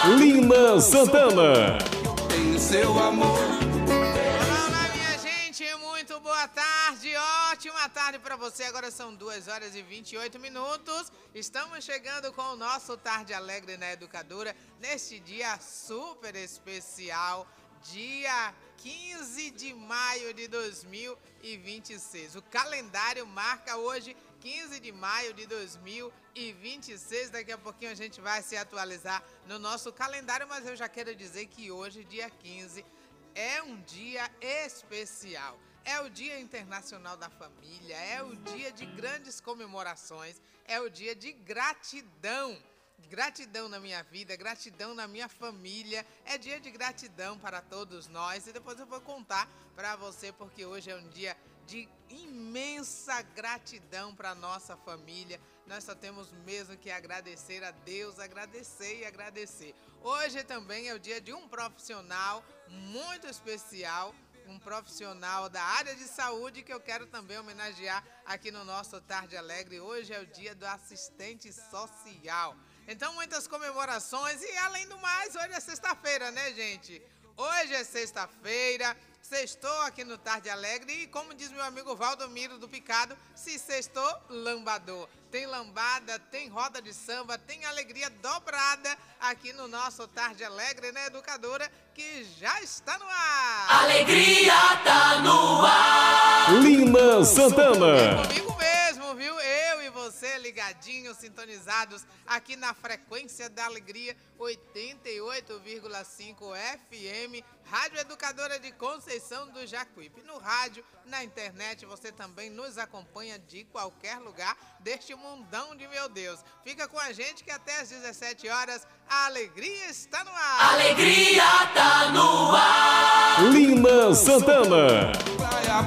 Lina Santana. Em seu amor. Olá, minha gente, muito boa tarde, ótima tarde para você. Agora são 2h28. Estamos chegando com o nosso Tarde Alegre na Educadora, neste dia super especial, dia 15 de maio de 2026. O calendário marca hoje 15 de maio de 2026. Daqui a pouquinho a gente vai se atualizar no nosso calendário, mas eu já quero dizer que hoje, dia 15, é um dia especial. É o Dia Internacional da Família, é o dia de grandes comemorações, é o dia de gratidão. Gratidão na minha vida, gratidão na minha família, é dia de gratidão para todos nós. E depois eu vou contar para você, porque hoje é um dia de imensa gratidão para a nossa família. Nós só temos mesmo que agradecer a Deus, agradecer e agradecer. Hoje também é o dia de um profissional muito especial, um profissional da área de saúde que eu quero também homenagear aqui no nosso Tarde Alegre. Hoje é o dia do assistente social. Então, muitas comemorações e, além do mais, hoje é sexta-feira, né, gente? Hoje é sexta-feira, sextou aqui no Tarde Alegre e, como diz meu amigo Valdomiro do Picado, se sextou, lambador. Tem lambada, tem roda de samba, tem alegria dobrada aqui no nosso Tarde Alegre, né, Educadora, que já está no ar. Alegria tá no ar. Lina Santana. É comigo mesmo, viu? Eu e você ligadinhos, sintonizados aqui na frequência da alegria 88,5 FM, Rádio Educadora de Conceição do Jacuípe. No rádio, na internet, você também nos acompanha de qualquer lugar deste mundão de meu Deus. Fica com a gente que até às 17 horas a alegria está no ar. Alegria tá no ar. Lina Santana.